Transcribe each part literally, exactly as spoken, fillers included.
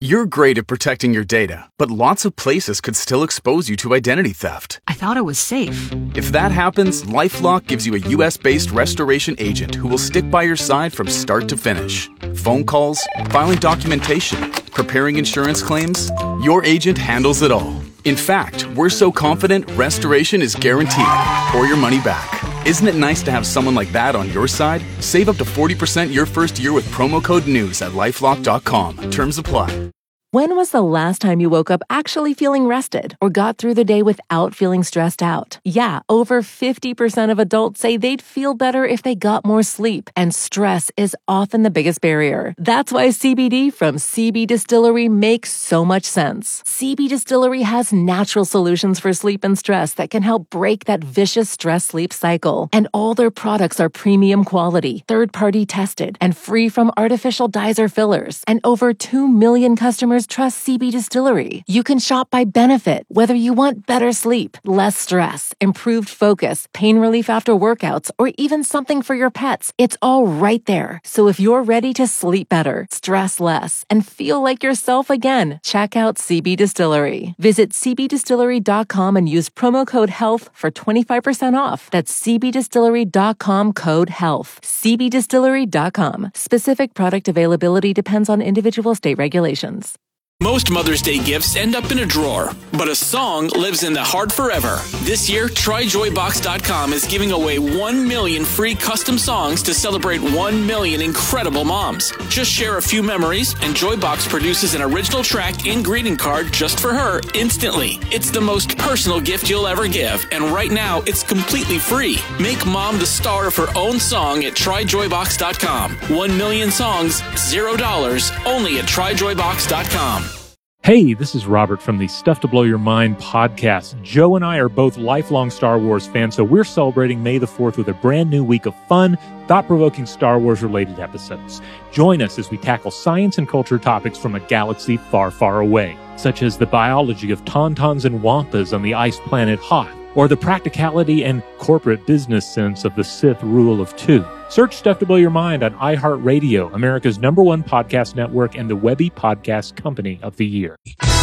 You're great at protecting your data, but lots of places could still expose you to identity theft. I thought it was safe. If that happens, LifeLock gives you a U S-based restoration agent who will stick by your side from start to finish. Phone calls, filing documentation, preparing insurance claims, your agent handles it all. In fact, we're so confident restoration is guaranteed or your money back. Isn't it nice to have someone like that on your side? Save up to forty percent your first year with promo code NEWS at lifelock dot com. Terms apply. When was the last time you woke up actually feeling rested or got through the day without feeling stressed out? Yeah, over fifty percent of adults say they'd feel better if they got more sleep, and stress is often the biggest barrier. That's why C B D from C B Distillery makes so much sense. C B Distillery has natural solutions for sleep and stress that can help break that vicious stress-sleep cycle. And all their products are premium quality, third-party tested, and free from artificial dyes or fillers. And over two million customers trust C B Distillery. You can shop by benefit, whether you want better sleep, less stress, improved focus, pain relief after workouts, or even something for your pets. It's all right there. So if you're ready to sleep better, stress less, and feel like yourself again, check out C B Distillery. Visit c b distillery dot com and use promo code HEALTH for twenty-five percent off. That's c b distillery dot com code HEALTH. c b distillery dot com. Specific product availability depends on individual state regulations. Most Mother's Day gifts end up in a drawer, but a song lives in the heart forever. This year, try joy box dot com is giving away one million free custom songs to celebrate one million incredible moms. Just share a few memories, and Joybox produces an original track and greeting card just for her instantly. It's the most personal gift you'll ever give, and right now, it's completely free. Make mom the star of her own song at try joy box dot com. One million songs, zero dollars, only at try joy box dot com. Hey, this is Robert from the Stuff to Blow Your Mind podcast. Joe and I are both lifelong Star Wars fans, so we're celebrating May the fourth with a brand new week of fun, thought-provoking Star Wars-related episodes. Join us as we tackle science and culture topics from a galaxy far, far away, such as the biology of tauntauns and wampas on the ice planet Hoth, or the practicality and corporate business sense of the Sith rule of two. Search Stuff to Blow Your Mind on iHeartRadio, America's number one podcast network and the Webby Podcast Company of the Year.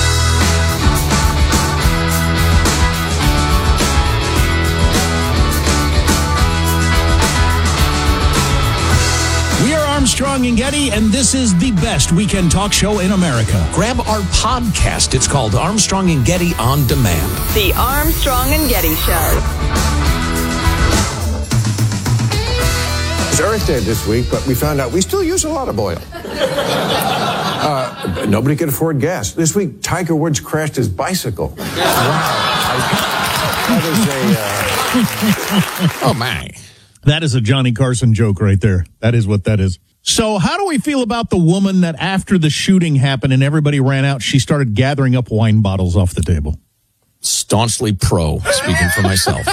We are Armstrong and Getty, and this is the best weekend talk show in America. Grab our podcast. It's called Armstrong and Getty On Demand. The Armstrong and Getty Show. It's Earth Day this week, but we found out we still use a lot of oil. Uh, nobody can afford gas. This week, Tiger Woods crashed his bicycle. Wow. That is a... Uh... Oh, my. That is a Johnny Carson joke right there. That is what that is. So how do we feel about the woman that after the shooting happened and everybody ran out, she started gathering up wine bottles off the table? Staunchly pro, speaking for myself.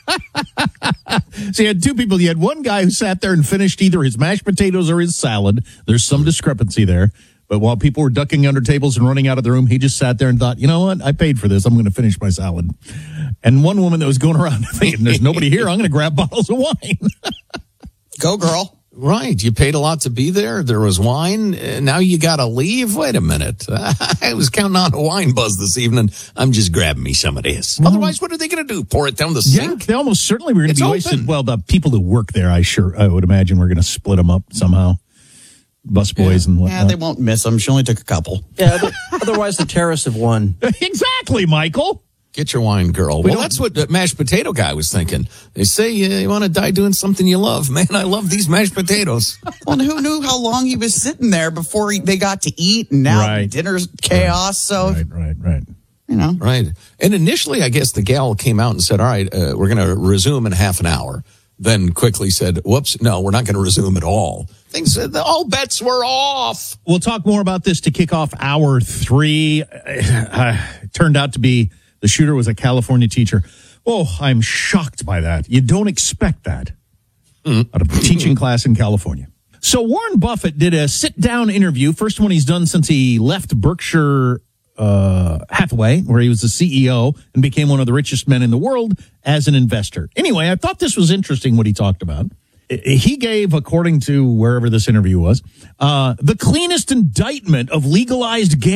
So you had two people. You had one guy who sat there and finished either his mashed potatoes or his salad. There's some discrepancy there. But while people were ducking under tables and running out of the room, he just sat there and thought, you know what? I paid for this. I'm going to finish my salad. And one woman that was going around thinking, there's nobody here. I'm going to grab bottles of wine. Go, girl. Right. You paid a lot to be there. There was wine. Uh, now you got to leave. Wait a minute. I was counting on a wine buzz this evening. I'm just grabbing me some of this. Well, otherwise, what are they going to do? Pour it down the sink? Yeah, they almost certainly were going to be open. wasted. Well, the people who work there, I sure, I would imagine we're going to split them up somehow. Busboys yeah. and whatnot. Yeah, they won't miss them. She only took a couple. Yeah, otherwise the terrorists have won. Exactly, Michael. Get your wine, girl. We well, that's what the mashed potato guy was thinking. They say you, you want to die doing something you love. Man, I love these mashed potatoes. Well, and who knew how long he was sitting there before he, they got to eat, and now right. dinner's chaos. Right. So, right, right, right. You know, right. And initially, I guess the gal came out and said, "All right, uh, we're going to resume in half an hour." Then quickly said, "Whoops, no, we're not going to resume at all." Things, uh, all bets were off. We'll talk more about this to kick off hour three. Uh, turned out to be. The shooter was a California teacher. Oh, I'm shocked by that. You don't expect that mm. out of a teaching class in California. So Warren Buffett did a sit-down interview, first one he's done since he left Berkshire uh, Hathaway, where he was the C E O and became one of the richest men in the world as an investor. Anyway, I thought this was interesting what he talked about. He gave, according to wherever this interview was, uh, the cleanest indictment of legalized gambling